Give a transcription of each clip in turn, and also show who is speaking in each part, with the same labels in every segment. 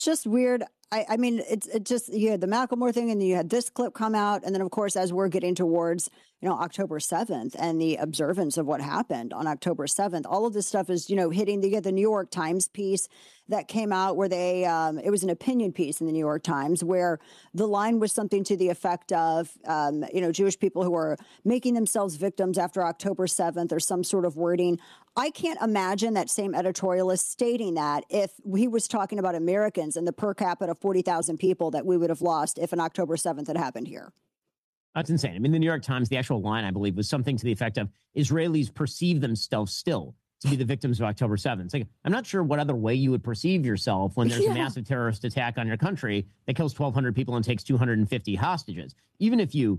Speaker 1: Just weird. I mean, it just, you had the Macklemore thing and you had this clip come out. And then, of course, as we're getting towards, October 7th and the observance of what happened on October 7th, all of this stuff is, hitting. You get the New York Times piece that came out where it was an opinion piece in the New York Times where the line was something to the effect of, Jewish people who are making themselves victims after October 7th or some sort of wording. I can't imagine that same editorialist stating that if he was talking about Americans and the per capita 40,000 people that we would have lost if an October 7th had happened here.
Speaker 2: That's insane. I mean, the New York Times, the actual line, I believe, was something to the effect of Israelis perceive themselves still to be the victims of October 7th. It's like, I'm not sure what other way you would perceive yourself when there's a massive terrorist attack on your country that kills 1,200 people and takes 250 hostages. Even if you,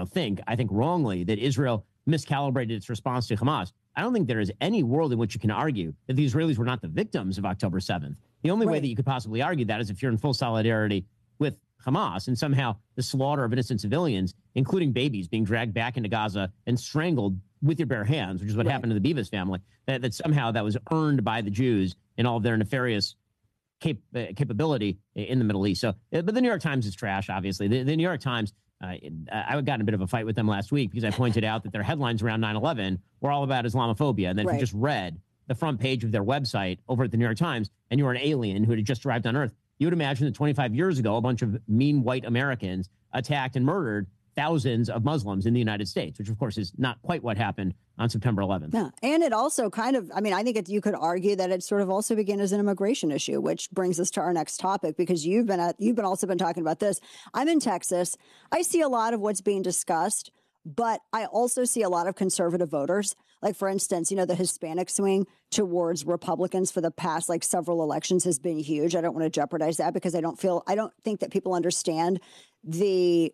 Speaker 2: I think wrongly that Israel miscalibrated its response to Hamas, I don't think there is any world in which you can argue that the Israelis were not the victims of October 7th. The only way that you could possibly argue that is if you're in full solidarity with Hamas and somehow the slaughter of innocent civilians, including babies being dragged back into Gaza and strangled with your bare hands, which is what happened to the Beavis family, that somehow that was earned by the Jews in all of their nefarious capability in the Middle East. So, but the New York Times is trash, obviously. The New York Times, I got in a bit of a fight with them last week because I pointed out that their headlines around 9/11 were all about Islamophobia. And then if you just read the front page of their website over at the New York Times and you were an alien who had just arrived on Earth, you would imagine that 25 years ago, a bunch of mean white Americans attacked and murdered thousands of Muslims in the United States, which, of course, is not quite what happened on September 11th.
Speaker 1: Yeah. And it also I think you could argue that it sort of also began as an immigration issue, which brings us to our next topic, because you've been talking about this. I'm in Texas. I see a lot of what's being discussed, but I also see a lot of conservative voters. Like, for instance, the Hispanic swing towards Republicans for the past several elections has been huge. I don't want to jeopardize that because I don't think that people understand the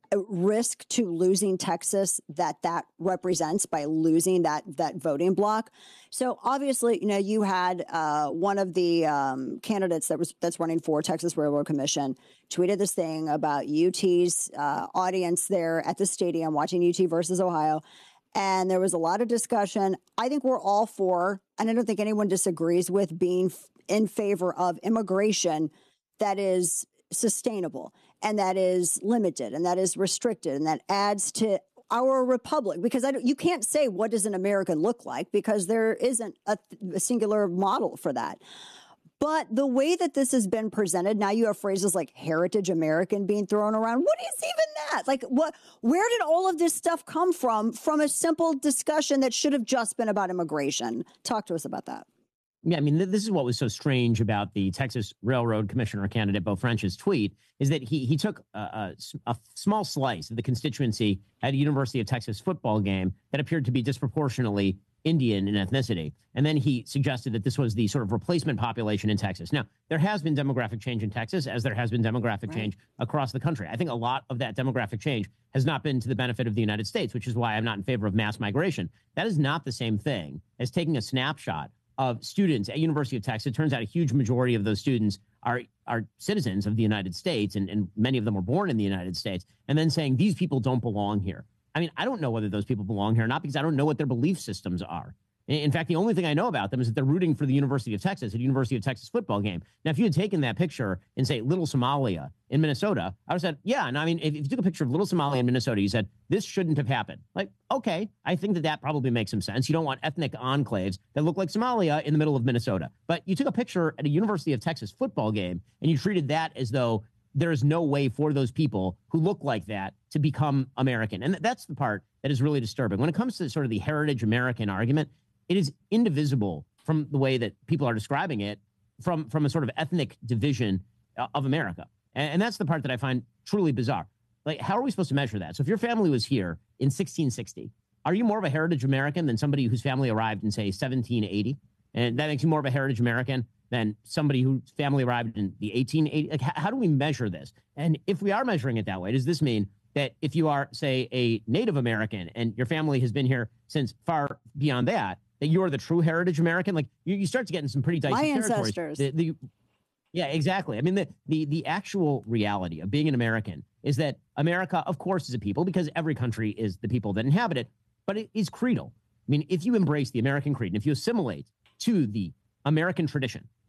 Speaker 1: risk to losing Texas that represents by losing that voting block. So obviously, you had one of the candidates that's running for Texas Railroad Commission tweeted this thing about UT's audience there at the stadium watching UT versus Ohio. And there was a lot of discussion. I think we're all for, and I don't think anyone disagrees with, being in favor of immigration that is sustainable and that is limited and that is restricted and that adds to our republic. Because you can't say, what does an American look like? Because there isn't a singular model for that. But the way that this has been presented, now you have phrases like heritage American being thrown around. What is even that? Where did all of this stuff come from a simple discussion that should have just been about immigration? Talk to us about that.
Speaker 2: Yeah, I mean, this is what was so strange about the Texas Railroad Commissioner candidate, Beau French's tweet, is that he took a small slice of the constituency at a University of Texas football game that appeared to be disproportionately Indian in ethnicity. And then he suggested that this was the sort of replacement population in Texas. Now, there has been demographic change in Texas, as there has been demographic change across the country. I think a lot of that demographic change has not been to the benefit of the United States, which is why I'm not in favor of mass migration. That is not the same thing as taking a snapshot of students at University of Texas. It turns out a huge majority of those students are citizens of the United States, and many of them were born in the United States, and then saying these people don't belong here. I mean, I don't know whether those people belong here or not because I don't know what their belief systems are. In fact, the only thing I know about them is that they're rooting for the University of Texas at a University of Texas football game. Now, if you had taken that picture in, say, Little Somalia in Minnesota, I would have said, yeah. And I mean, if you took a picture of Little Somalia in Minnesota, you said, this shouldn't have happened. Like, okay, I think that probably makes some sense. You don't want ethnic enclaves that look like Somalia in the middle of Minnesota. But you took a picture at a University of Texas football game and you treated that as though there is no way for those people who look like that to become American. And that's the part that is really disturbing. When it comes to sort of the heritage American argument, it is indivisible from the way that people are describing it from a sort of ethnic division of America. And that's the part that I find truly bizarre. Like, how are we supposed to measure that? So if your family was here in 1660, are you more of a heritage American than somebody whose family arrived in, say, 1780? And that makes you more of a heritage American than somebody whose family arrived in the 1880s? Like, how do we measure this? And if we are measuring it that way, does this mean that if you are, say, a Native American and your family has been here since far beyond that you're the true heritage American? Like, you start to get in some pretty dicey territories.
Speaker 1: My ancestors.
Speaker 2: Yeah, exactly. I mean, the actual reality of being an American is that America, of course, is a people because every country is the people that inhabit it, but it is creedal. I mean, if you embrace the American creed and if you assimilate to the American tradition,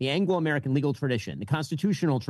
Speaker 2: the Anglo-American legal tradition, the constitutional